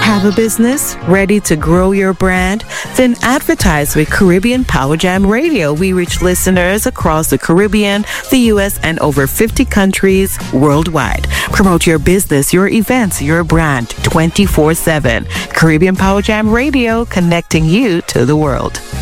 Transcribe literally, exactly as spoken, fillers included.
Have a business ready to grow your brand? Then advertise with Caribbean Power Jam Radio. We reach listeners across the Caribbean, the U S, and over fifty countries worldwide. Promote your business, your events, your brand twenty-four seven. Caribbean Power Jam Radio, connecting you to the world.